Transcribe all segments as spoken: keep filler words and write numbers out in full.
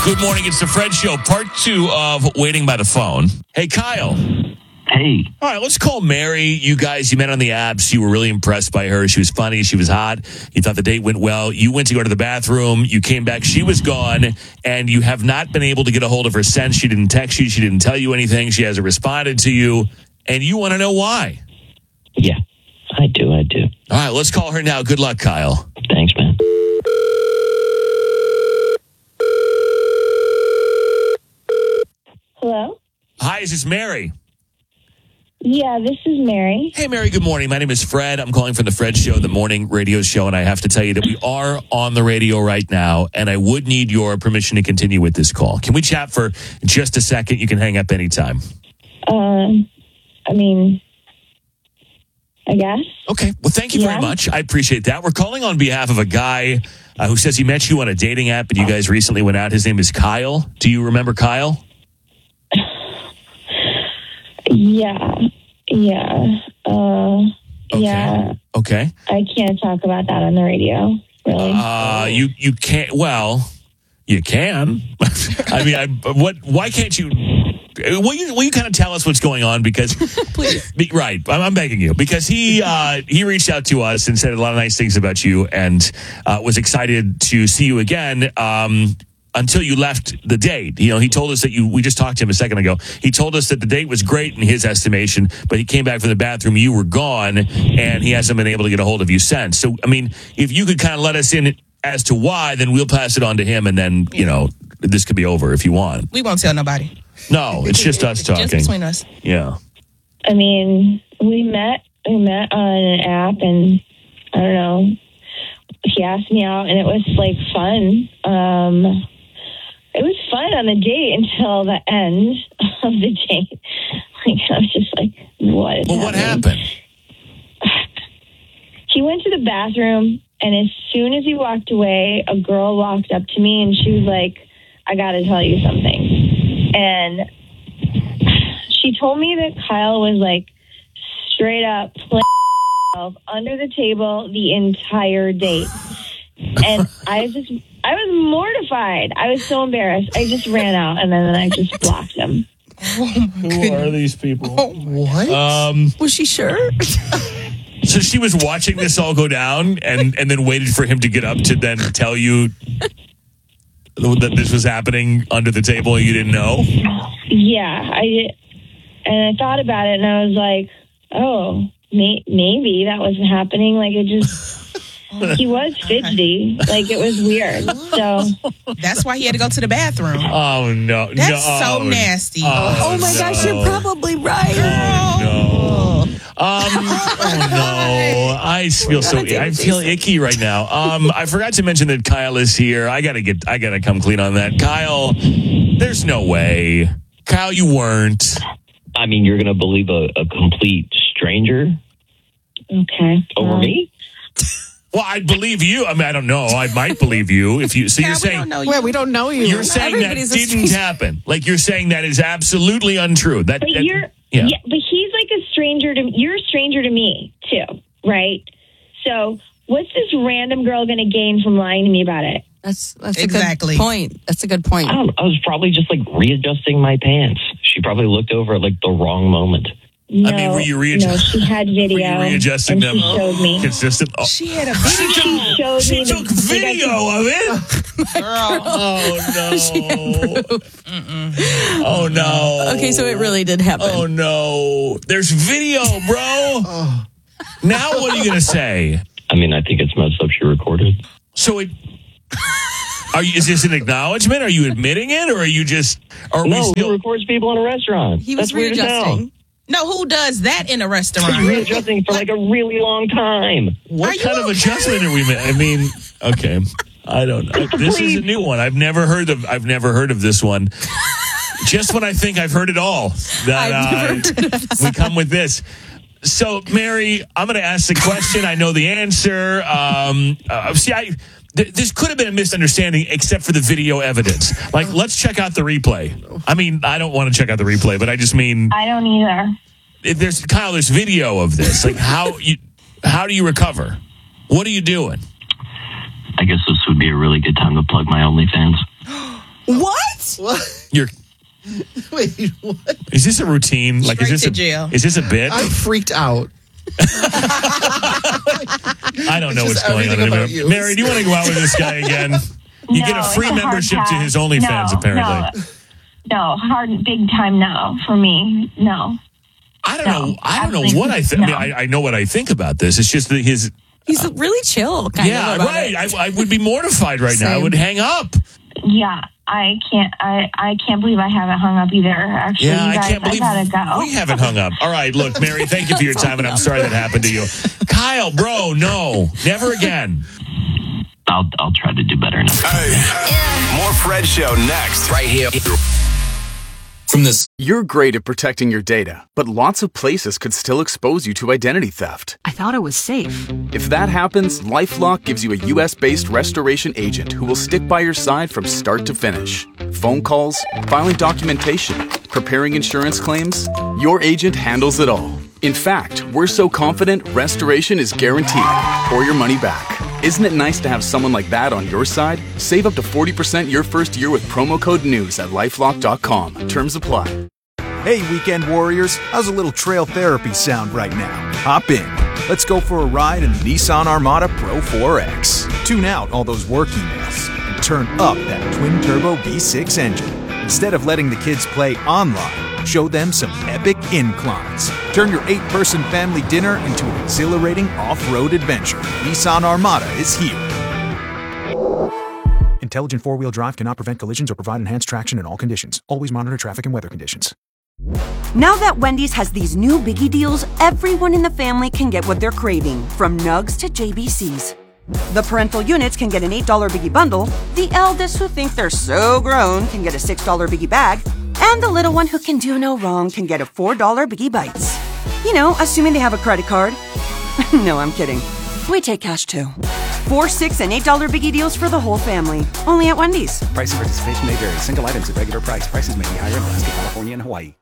Good morning. It's the Fred Show, part two of Waiting by the Phone. Hey, Kyle. Hey. All right, let's call Mary. You guys, you met on the apps. You were really impressed by her. She was funny. She was hot. You thought the date went well. You went to go to the bathroom. You came back. She was gone, and you have not been able to get a hold of her since. She didn't text you. She didn't tell you anything. She hasn't responded to you, and you want to know why. Yeah, I do. I do. All right, let's call her now. Good luck, Kyle. Thanks, man. Hello? Hi, is this Mary? Yeah, this is Mary. Hey, Mary, good morning. My name is Fred. I'm calling from the Fred Show, the morning radio show, and I have to tell you that we are on the radio right now, and I would need your permission to continue with this call. Can we chat for just a second? You can hang up anytime. Um, I mean, I guess. Okay. Well, thank you Yeah. very much. I appreciate that. We're calling on behalf of a guy uh, who says he met you on a dating app, and you guys recently went out. His name is Kyle. Do you remember Kyle? Yeah, yeah, uh, Okay. yeah. Okay. I can't talk about that on the radio, really. Uh, you you can't. Well, you can. I mean, I, what? Why can't you? Will you will you kind of tell us what's going on? Because, Please. be, right, I'm, I'm begging you because he uh, he reached out to us and said a lot of nice things about you and uh, was excited to see you again. Um, Until you left the date. You know, he told us that you, we just talked to him a second ago. He told us that the date was great in his estimation, but he came back from the bathroom, you were gone, and he hasn't been able to get a hold of you since. So, I mean, if you could kind of let us in as to why, then we'll pass it on to him, and then, you know, this could be over if you want. We won't tell nobody. No, it's just us talking. Just between us. Yeah. I mean, we met, we met on an app, and I don't know, he asked me out, and it was, like, fun. Um... It was fun on the date until the end of the date. Like, I was just like, what is Well, what happening? happened? He went to the bathroom, and as soon as he walked away, a girl walked up to me, and she was like, I got to tell you something. And she told me that Kyle was, like, straight up playing himself under the table the entire date. And I just... I was mortified. I was so embarrassed. I just ran out, and then I just blocked him. Oh my Who are these people? Oh, what? Um, Was she sure? so she was watching this all go down and, and then waited for him to get up to then tell you that this was happening under the table and you didn't know? Yeah, I did. And I thought about it, and I was like, oh, may- maybe that wasn't happening. Like, it just... He was fidgety. Like, it was weird. So That's why he had to go to the bathroom. Oh, no. That's no. so nasty. Oh, Oh my no. gosh, you're probably right. No. Um, oh, no. I feel so, I feel icky right now. Um, I forgot to mention that Kyle is here. I gotta get, I gotta come clean on that. Kyle, there's no way. Kyle, you weren't. I mean, you're going to believe a, a complete stranger okay. over Um, me? Well, I believe you. I mean, I don't know. I might believe you if you. So Yeah, you're we saying don't know you. Well, we don't know you. you're saying that Everybody's a didn't stranger. happen. Like you're saying that is absolutely untrue. That, But that- you're, yeah. yeah. But he's like a stranger to you're a stranger to me too, right? So what's this random girl going to gain from lying to me about it? That's that's Exactly. a good point. That's a good point. I, don't, I was probably just like readjusting my pants. She probably looked over at like the wrong moment. No, I mean, were you readjust- no, she had video. Were you readjusting and them She showed me. consistent? Oh. She had a She showed She me. took the, video of it. girl. Oh no! Oh no! Okay, so it really did happen. Oh no! There's video, bro. Now what are you gonna say? I mean, I think it's messed up she recorded. So it. Are you, is this an acknowledgement? Are you admitting it, or are you just? Are No, we who still? records people in a restaurant? He was That's weird as hell. readjusting. No, who does that in a He's restaurant? readjusting for like a really long time. What Are you kind of okay? adjustment are we making? I mean, okay, I don't know. This is a new one. I've never heard of. I've never heard of this one. Just when I think I've heard it all, that uh, we come with this. So, Mary, I'm going to ask the question. I know the answer. Um, uh, see, I. Th- this could have been a misunderstanding, except for the video evidence. Like, let's check out the replay. I mean, I don't want to check out the replay, but I just mean, I don't either. if there's Kyle. There's video of this. Like, how you? How do you recover? What are you doing? I guess this would be a really good time to plug my OnlyFans. What? What? You're. Wait, what? Is this a routine? Like, is Straight this to a jail. is this a bit? I'm freaked out. I don't know It's what's just going on. everything in about a you. Mary, do you want to go out with this guy again? You No, get a free it's hard membership to pass. his OnlyFans, No, apparently. No, no, hard, big time no for me. No. I don't No, know. I don't know absolutely what I think. I, no. mean, I, I know what I think about this. It's just that his. He's really chill, kind Yeah, of. about right. it. I, I would be mortified right now. I Same. would hang up. Yeah, I can't. I, I can't believe I haven't hung up either. Actually, Yeah, you I guys, can't believe I gotta go. we haven't hung up. All right, look, Mary, thank you for your time, and I'm sorry that happened to you. Kyle, bro, no, never again. I'll I'll try to do better now. Hey. More Fred Show next. Right here. From this. You're great at protecting your data, but lots of places could still expose you to identity theft. I thought it was safe. If that happens, LifeLock gives you a U S-based restoration agent who will stick by your side from start to finish. Phone calls, filing documentation, preparing insurance claims, your agent handles it all. In fact, we're so confident restoration is guaranteed or your money back. Isn't it nice to have someone like that on your side? Save up to forty percent your first year with promo code NEWS at lifelock dot com. Terms apply. Hey, weekend warriors, how's a little trail therapy sound right now? Hop in. Let's go for a ride in the Nissan Armada Pro four X. Tune out all those work emails and turn up that twin-turbo V six engine. Instead of letting the kids play online, show them some epic inclines. Turn your eight-person family dinner into an exhilarating off-road adventure. Nissan Armada is here. Intelligent four-wheel drive cannot prevent collisions or provide enhanced traction in all conditions. Always monitor traffic and weather conditions. Now that Wendy's has these new biggie deals, everyone in the family can get what they're craving, from nugs to J B Cs. The parental units can get an eight dollar biggie bundle, the eldest who think they're so grown can get a six dollar biggie bag, and the little one who can do no wrong can get a four dollar biggie bites. You know, assuming they have a credit card. No, I'm kidding. We take cash too. Four, six, and eight dollar biggie deals for the whole family. Only at Wendy's. Price and participation may vary. Single items at regular price. Prices may be higher in Alaska, California, and Hawaii.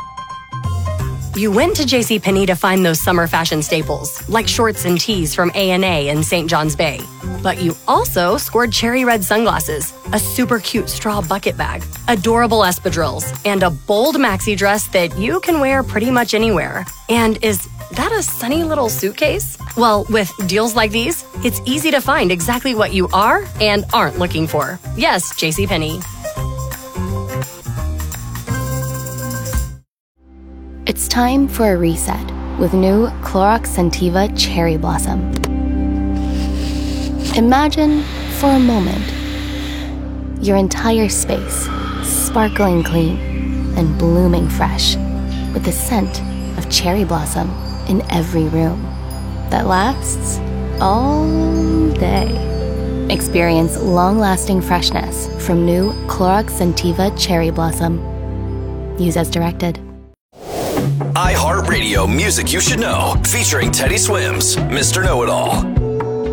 You went to JCPenney to find those summer fashion staples, like shorts and tees from A and A in Saint John's Bay. But you also scored cherry red sunglasses, a super cute straw bucket bag, adorable espadrilles, and a bold maxi dress that you can wear pretty much anywhere. And is that a sunny little suitcase? Well, with deals like these, it's easy to find exactly what you are and aren't looking for. Yes, JCPenney. It's time for a reset with new Clorox Scentiva Cherry Blossom. Imagine, for a moment, your entire space sparkling clean and blooming fresh with the scent of cherry blossom in every room that lasts all day. Experience long-lasting freshness from new Clorox Scentiva Cherry Blossom. Use as directed. iHeartRadio Music You Should Know, featuring Teddy Swims, Mister Know-It-All.